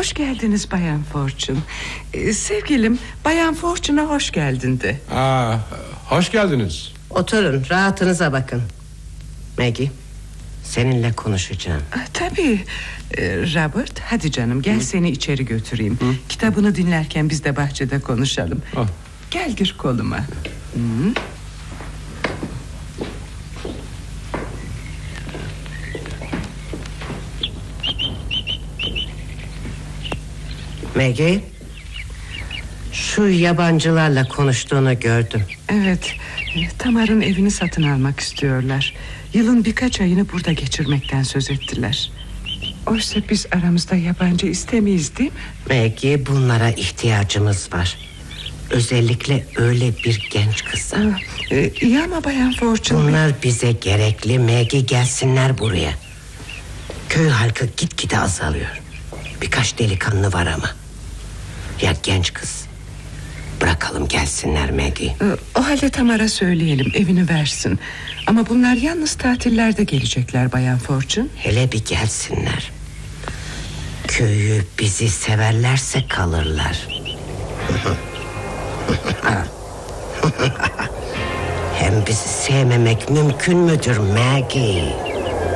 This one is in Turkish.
Hoş geldiniz Bayan Fortune. Sevgilim, Bayan Fortune'a hoş geldin de. Hoş geldiniz. Oturun, rahatınıza bakın. Maggie, seninle konuşacağım. Tabii. Robert, hadi canım, gel seni içeri götüreyim. Kitabını dinlerken biz de bahçede konuşalım. Gel, gir koluma. Maggie, şu yabancılarla konuştuğunu gördüm. Evet, Tamar'ın evini satın almak istiyorlar. Yılın birkaç ayını burada geçirmekten söz ettiler. Oysa biz aramızda yabancı istemeyiz, değil mi? Maggie, bunlara ihtiyacımız var. Özellikle öyle bir genç kıza. İyi ama Bayan Fortune... Bunlar bize gerekli. Maggie, gelsinler buraya. Köy halkı gitgide azalıyor. Birkaç delikanlı var ama. Ya genç kız? Bırakalım gelsinler Maggie. O halde Tamar'a söyleyelim, evini versin. Ama bunlar yalnız tatillerde gelecekler Bayan Fortune. Hele bir gelsinler. Köyü, bizi severlerse kalırlar. Hem bizi sevmemek mümkün müdür Maggie?